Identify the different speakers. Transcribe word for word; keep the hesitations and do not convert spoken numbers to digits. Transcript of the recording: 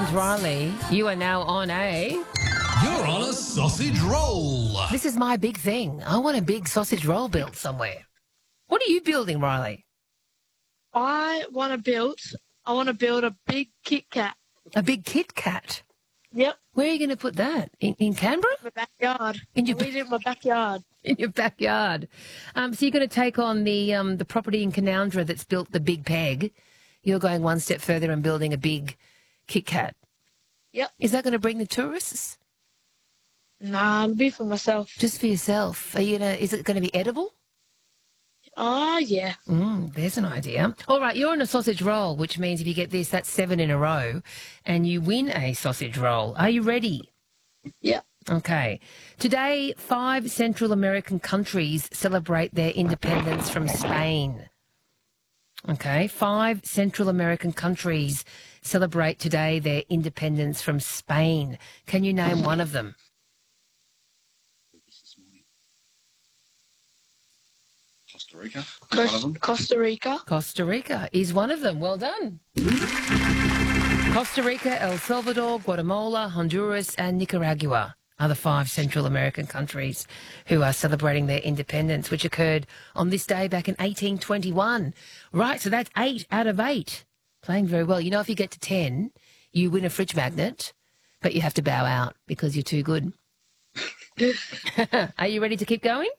Speaker 1: name's Riley. You are now on a...
Speaker 2: You're on a sausage roll.
Speaker 1: This is my big thing. I want a big sausage roll built somewhere. What are you building, Riley?
Speaker 3: I want to build, I want to build a big Kit Kat.
Speaker 1: A big Kit Kat?
Speaker 3: Yep.
Speaker 1: Where are you going to put that? In, in Canberra?
Speaker 3: My backyard.
Speaker 1: In your
Speaker 3: I live in my backyard.
Speaker 1: In your backyard. Um, so you're going to take on the um, the property in Canowindra that's built the Big Peg. You're going one step further and building a big Kit Kat.
Speaker 3: Yep.
Speaker 1: Is that going to bring the tourists?
Speaker 3: Nah, it'll be for myself.
Speaker 1: Just for yourself. Are you gonna? Is it going to be edible?
Speaker 3: Oh, yeah.
Speaker 1: Mm, there's an idea. All right, you're on a sausage roll, which means if you get this, that's seven in a row, and you win a sausage roll. Are you ready?
Speaker 3: Yep.
Speaker 1: Okay. Today, five Central American countries celebrate their independence from Spain. Okay. Five Central American countries celebrate today their independence from Spain. Can you name one of them?
Speaker 4: Costa Rica.
Speaker 3: Cos-
Speaker 4: One of them.
Speaker 3: Costa Rica.
Speaker 1: Costa Rica is one of them. Well done. Costa Rica, El Salvador, Guatemala, Honduras and Nicaragua are the five Central American countries who are celebrating their independence, which occurred on this day back in eighteen twenty-one. Right, so that's eight out of eight. Playing very well. You know, if you get to ten, you win a fridge magnet, but you have to bow out because you're too good. Are you ready to keep going?